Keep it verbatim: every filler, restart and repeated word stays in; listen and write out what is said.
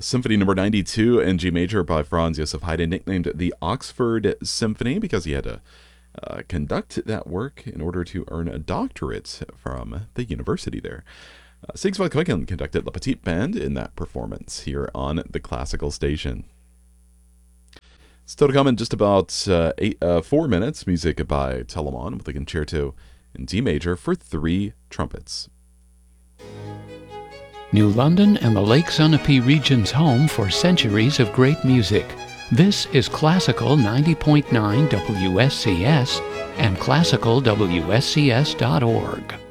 Symphony Number ninety-two in G major by Franz Josef Haydn, nicknamed the Oxford Symphony because he had to uh, conduct that work in order to earn a doctorate from the university there. Uh, Siegs von Keuken conducted La Petite Band in that performance here on the Classical Station. Still to come in just about uh, eight, uh, four minutes, music by Telemann with a concerto in D major for three trumpets. New London and the Lake Sunapee region's home for centuries of great music. This is Classical ninety point nine W S C S and classical W S C S dot org.